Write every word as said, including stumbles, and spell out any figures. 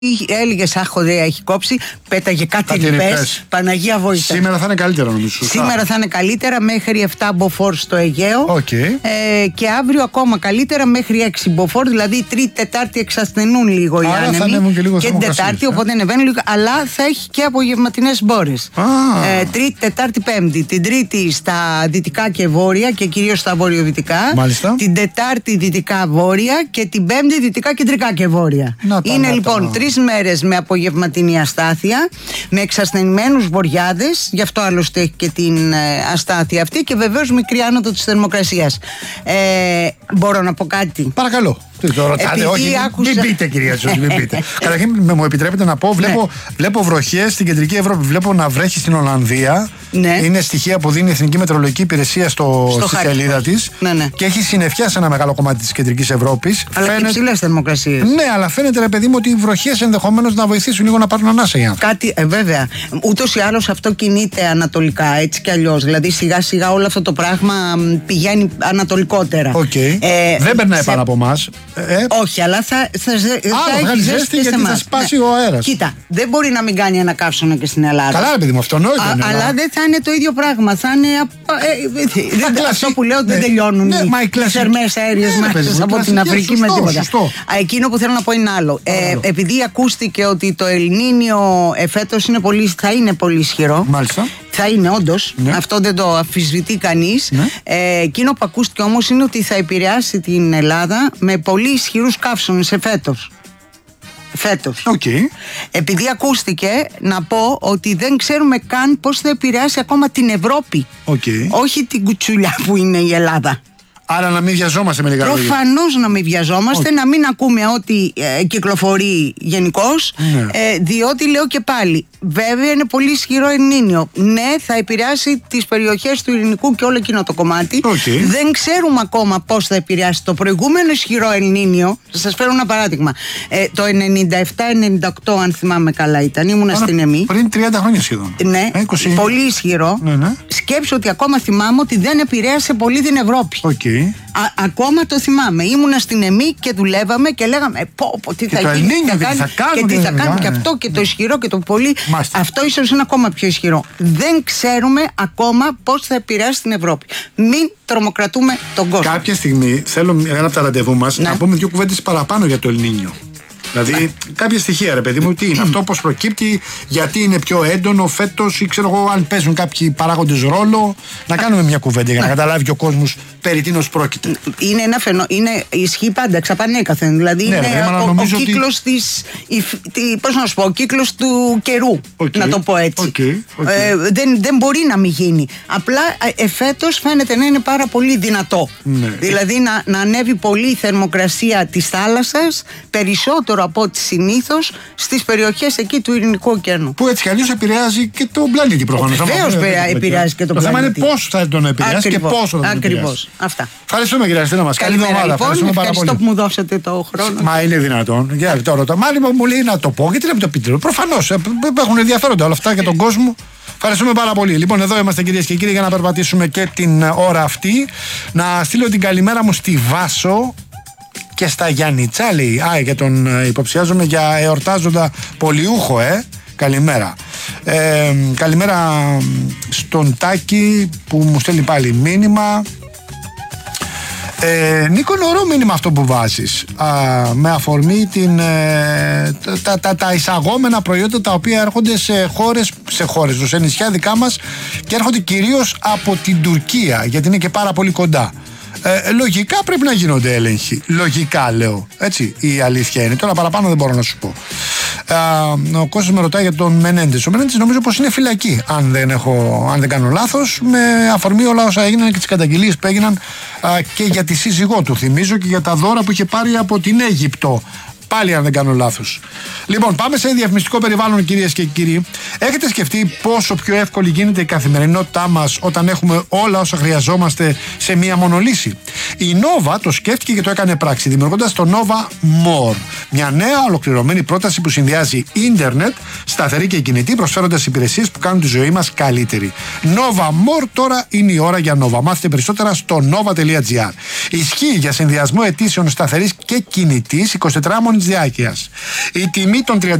έλεγε άχωρε, έχει κόψει, πέταγε κάτι ρηπές. Παναγία βοηθά. Σήμερα θα είναι καλύτερα, νομίζω. Σήμερα θα είναι καλύτερα μέχρι επτά μποφόρ στο Αιγαίο. Okay. Ε, και αύριο ακόμα καλύτερα μέχρι έξι μποφόρ. Δηλαδή Τρίτη, Τετάρτη εξασθενούν λίγο οι Άρα άνεμοι. Θα ανέβουν και λίγο και την Τετάρτη, ε? οπότε ανεβαίνουν λίγο. Αλλά θα έχει και απογευματινές μπόρες. Ah. Ε, τρίτη, Τετάρτη, Πέμπτη. Την Τρίτη στα δυτικά και βόρεια και κυρίως στα βορειοδυτικά. Μάλιστα. Την Τετάρτη δυτικά βόρεια και την Πέμπτη δυτικά κεντρικά και βόρεια. Να τα, είναι να λοιπόν τα. τρεις μέρες με απογευματινή αστάθεια, με εξασθενημένους βοριάδες, γι' αυτό άλλωστε έχει και την ε, αστάθεια αυτή, και βεβαίως μικρή άνοδο της θερμοκρασίας. Ε, μπορώ να πω κάτι? Παρακαλώ. Το ρωτάτε, όχι, άκουσα... μην πείτε, κυρία Τζος, μην πείτε. Καταρχήν, μου επιτρέπετε να πω, βλέπω, ναι. βλέπω βροχές στην κεντρική Ευρώπη. Βλέπω να βρέχει στην Ολλανδία. Ναι. Είναι στοιχεία που δίνει η Εθνική Μετεωρολογική Υπηρεσία στο, στο στη σελίδα της. Ναι, ναι. Και έχει συννεφιά σε ένα μεγάλο κομμάτι της κεντρικής Ευρώπης. Αλλά φαίνεται... και ψηλές θερμοκρασίες. Ναι, αλλά φαίνεται, ρε παιδί μου, ότι οι βροχές ενδεχομένως να βοηθήσουν λίγο να πάρουν ανάσα οι άνθρωποι. Κάτι, ε, βέβαια. Ούτως ή άλλως αυτό κινείται ανατολικά, έτσι κι αλλιώς. Δηλαδή σιγά σιγά όλο αυτό το πράγμα πηγαίνει ανατολικότερα. Okay. Ε, Δεν περνάει σε... πάνω από εμάς. Ε, όχι, αλλά θα, θα, θα, Άλλο, θα έχει ζέστη γιατί θα σπάσει ναι. ο αέρας. Κοίτα, δεν μπορεί να μην κάνει ένα καύσωνα και στην Ελλάδα. Καλά, ρε παιδί μου, αυτονόητο είναι. Αλλά δεν θα είναι το ίδιο πράγμα. Θα είναι. Ε, δεν, κλασί... Αυτό που λέω ναι. δεν τελειώνουν ναι, οι κλασί... θερμές αέριες ναι, μάχες από την Αφρική σωστό, με τίποτα. Σωστό. Εκείνο που θέλω να πω είναι άλλο. Ε, επειδή ακούστηκε ότι το Ελνίνιο εφέτος είναι πολύ, θα είναι πολύ ισχυρό. Μάλιστα. Θα είναι όντως, ναι. αυτό δεν το αμφισβητεί κανείς. Ναι. Ε, εκείνο που ακούστηκε όμως είναι ότι θα επηρεάσει την Ελλάδα με πολύ ισχυρούς καύσωνες εφέτος. Φέτος. Okay. Επειδή ακούστηκε, να πω ότι δεν ξέρουμε καν πώς θα επηρεάσει ακόμα την Ευρώπη. Okay. Όχι την κουτσούλια που είναι η Ελλάδα. Άρα να μην βιαζόμαστε με λίγα λόγια. Προφανώς να μην βιαζόμαστε, okay. να μην ακούμε ό,τι ε, κυκλοφορεί γενικώς, ναι. ε, διότι λέω και πάλι, βέβαια είναι πολύ ισχυρό Ελνίνιο. Ναι, θα επηρεάσει τις περιοχές του Ειρηνικού και όλο εκείνο το κομμάτι. Okay. Δεν ξέρουμε ακόμα πώς θα επηρεάσει το προηγούμενο ισχυρό Ελνίνιο. Θα σας φέρω ένα παράδειγμα. Ε, το ενενήντα επτά ενενήντα οκτώ, αν θυμάμαι καλά, ήταν, ήμουνα στην ΕΜΗ. Πριν τριάντα χρόνια σχεδόν. Ναι, είκοσι... πολύ ισχυρό. Ναι, ναι. Σκέψου ότι ακόμα θυμάμαι ότι δεν επηρέασε πολύ την Ευρώπη. Okay. Α, ακόμα το θυμάμαι. Ήμουνα στην ΕΜΗ και δουλεύαμε και λέγαμε πω, πω, τι και θα το γίνει, Ελνίνιο, τι θα θα κάνει, και τι θα κάνει, και αυτό και το ισχυρό και το πολύ. Μάλιστα. Αυτό ίσως είναι ακόμα πιο ισχυρό. Δεν ξέρουμε ακόμα πώς θα επηρεάσει την Ευρώπη. Μην τρομοκρατούμε τον κόσμο. Κάποια στιγμή θέλω ένα από τα ραντεβού μας ναι. να πούμε δύο κουβέντες παραπάνω για το Ελνίνιο. Δηλαδή, κάποια στοιχεία, ρε παιδί μου, τι είναι αυτό, πώς προκύπτει, γιατί είναι πιο έντονο φέτος, ή ξέρω εγώ, αν παίζουν κάποιοι παράγοντες ρόλο. Να κάνουμε μια κουβέντα για να καταλάβει και ο κόσμος περί τίνος πρόκειται. Είναι ένα φαινό, είναι, ισχύει πάντα, ξαπανέκαθεν. Δηλαδή, ναι, είναι ρε, ο, ο κύκλος ότι... της. Η, τη, πώς να σου πω, ο κύκλος του καιρού. Okay. Να το πω έτσι. Okay. Okay. Ε, δεν, δεν μπορεί να μην γίνει. Απλά εφέτος φαίνεται να είναι πάρα πολύ δυνατό. Ναι. Δηλαδή, να, να ανέβει πολύ η θερμοκρασία της θάλασσας, περισσότερο από ό,τι συνήθως στις περιοχές εκεί του Ειρηνικού ωκεανού. Που έτσι κι αλλιώς επηρεάζει και τον πλανήτη προφανώς. Βεβαίως επηρεάζει και τον πλανήτη. Το θέμα είναι πώς θα τον επηρεάσει και πόσο θα τον επηρεάσει. Ακριβώς. Αυτά. Ευχαριστούμε, κύριε Αριστίνα μας. Καλή εβδομάδα. Λοιπόν, ευχαριστούμε πάρα ευχαριστώ πολύ. που μου δώσατε το χρόνο. Μα είναι δυνατόν. Για το ρωτώ. Μάλλον μου λέει να το πω, γιατί να μην το πείτε. Προφανώς έχουν ενδιαφέροντα όλα αυτά για τον κόσμο. Ευχαριστούμε πάρα πολύ. Λοιπόν, εδώ είμαστε, κυρίες και κύριοι, για να περπατήσουμε και την ώρα αυτή. Να στείλω την καλημέρα μου στη Βάσο και στα Γιάννητσά, λέει. Α, για τον υποψιάζομαι για εορτάζοντα πολιούχο, ε. Καλημέρα. Ε, καλημέρα στον Τάκη που μου στέλνει πάλι μήνυμα. Ε, Νίκο, νωρό μήνυμα αυτό που βάζεις, α, με αφορμή την, ε, τα, τα, τα εισαγόμενα προϊόντα τα οποία έρχονται σε χώρες, σε χώρες, σε νησιά δικά μας, και έρχονται κυρίως από την Τουρκία, γιατί είναι και πάρα πολύ κοντά. Ε, λογικά πρέπει να γίνονται έλεγχοι. Λογικά λέω. Έτσι, η αλήθεια είναι. Τώρα παραπάνω δεν μπορώ να σου πω. Ε, ο Κώστας με ρωτάει για τον Μενέντες. Ο Μενέντες νομίζω πως είναι φυλακή, αν δεν, έχω, αν δεν κάνω λάθος, με αφορμή όλα όσα έγιναν και τις καταγγελίες που έγιναν ε, και για τη σύζυγό του, θυμίζω, και για τα δώρα που είχε πάρει από την Αίγυπτο. Πάλι, αν δεν κάνω λάθος. Λοιπόν, πάμε σε διαφημιστικό περιβάλλον, κυρίες και κύριοι. Έχετε σκεφτεί πόσο πιο εύκολη γίνεται η καθημερινότητά μας όταν έχουμε όλα όσα χρειαζόμαστε σε μία μόνο λύση? Η Nova το σκέφτηκε και το έκανε πράξη, δημιουργώντας το Nova More. Μια νέα ολοκληρωμένη πρόταση που συνδυάζει ίντερνετ, σταθερή και κινητή, προσφέροντας υπηρεσίες που κάνουν τη ζωή μας καλύτερη. Nova More, τώρα είναι η ώρα για Nova. Μάθετε περισσότερα στο nova τελεία gr. Ισχύει για συνδυασμό αιτήσεων σταθερής και κινητής εικοσιτετράωρη της διάρκειας. Η τιμή των